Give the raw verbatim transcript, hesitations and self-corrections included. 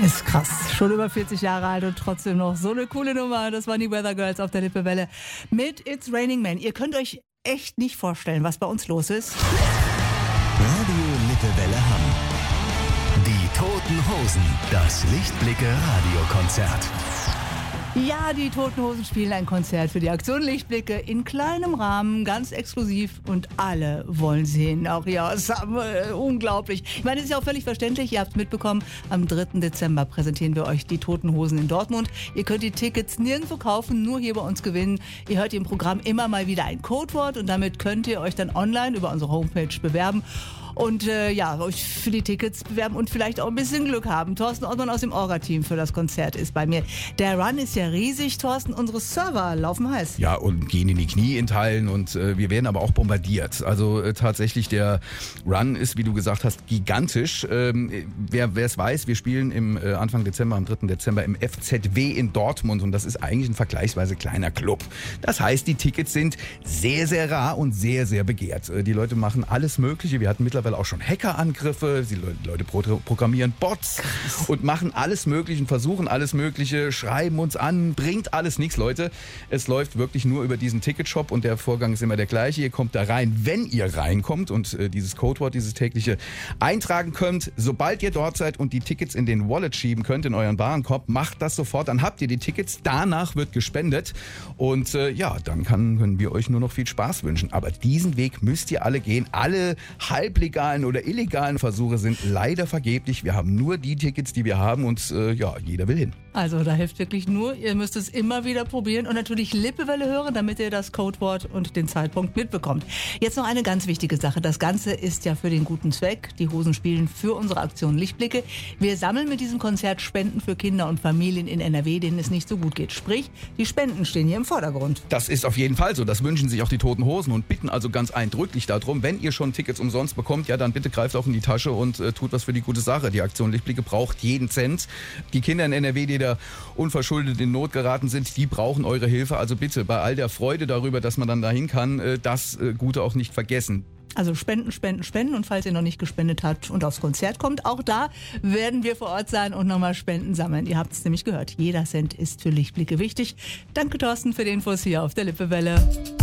Ist krass. Schon über vierzig Jahre alt und trotzdem noch so eine coole Nummer. Das waren die Weather Girls auf der Lippewelle mit It's Raining Men. Ihr könnt euch echt nicht vorstellen, was bei uns los ist. Radio Lippewelle Hamm. Die Toten Hosen. Das Lichtblicke Radiokonzert. Ja, die Toten Hosen spielen ein Konzert für die Aktion Lichtblicke in kleinem Rahmen, ganz exklusiv und alle wollen sehen. Auch ja, es ist äh, unglaublich. Ich meine, es ist ja auch völlig verständlich, ihr habt es mitbekommen, am dritten Dezember präsentieren wir euch die Toten Hosen in Dortmund. Ihr könnt die Tickets nirgendwo kaufen, nur hier bei uns gewinnen. Ihr hört im Programm immer mal wieder ein Codewort und damit könnt ihr euch dann online über unsere Homepage bewerben. Und äh, ja, euch für die Tickets bewerben und vielleicht auch ein bisschen Glück haben. Thorsten Ottmann aus dem Orga-Team für das Konzert ist bei mir. Der Run ist ja riesig, Thorsten. Unsere Server laufen heiß. Ja, und gehen in die Knie in Teilen und äh, wir werden aber auch bombardiert. Also äh, tatsächlich, der Run ist, wie du gesagt hast, gigantisch. Ähm, wer es weiß, wir spielen im äh, Anfang Dezember, am dritten Dezember im F Z W in Dortmund und das ist eigentlich ein vergleichsweise kleiner Club. Das heißt, die Tickets sind sehr, sehr rar und sehr, sehr begehrt. Äh, die Leute machen alles Mögliche. Wir hatten mittlerweile auch schon Hackerangriffe, die Leute programmieren Bots und machen alles Mögliche und versuchen alles Mögliche, schreiben uns an, bringt alles nichts, Leute. Es läuft wirklich nur über diesen Ticketshop und der Vorgang ist immer der gleiche. Ihr kommt da rein, wenn ihr reinkommt und äh, dieses Codewort, dieses tägliche eintragen könnt. Sobald ihr dort seid und die Tickets in den Wallet schieben könnt, in euren Warenkorb, macht das sofort, dann habt ihr die Tickets, danach wird gespendet und äh, ja, dann kann, können wir euch nur noch viel Spaß wünschen. Aber diesen Weg müsst ihr alle gehen. Alle halblegalen oder illegalen Versuche sind leider vergeblich. Wir haben nur die Tickets, die wir haben und äh, ja, jeder will hin. Also da hilft wirklich nur, ihr müsst es immer wieder probieren und natürlich Lippewelle hören, damit ihr das Codewort und den Zeitpunkt mitbekommt. Jetzt noch eine ganz wichtige Sache. Das Ganze ist ja für den guten Zweck. Die Hosen spielen für unsere Aktion Lichtblicke. Wir sammeln mit diesem Konzert Spenden für Kinder und Familien in N R W, denen es nicht so gut geht. Sprich, die Spenden stehen hier im Vordergrund. Das ist auf jeden Fall so. Das wünschen sich auch die Toten Hosen und bitten also ganz eindrücklich darum, wenn ihr schon Tickets umsonst bekommt, ja dann bitte greift auch in die Tasche und äh, tut was für die gute Sache. Die Aktion Lichtblicke braucht jeden Cent. Die Kinder in N R W, die da unverschuldet in Not geraten sind, die brauchen eure Hilfe. Also bitte, bei all der Freude darüber, dass man dann dahin kann, äh, das äh, Gute auch nicht vergessen. Also spenden, spenden, spenden und falls ihr noch nicht gespendet habt und aufs Konzert kommt, auch da werden wir vor Ort sein und nochmal Spenden sammeln. Ihr habt es nämlich gehört, jeder Cent ist für Lichtblicke wichtig. Danke Thorsten für die Infos hier auf der Lippewelle.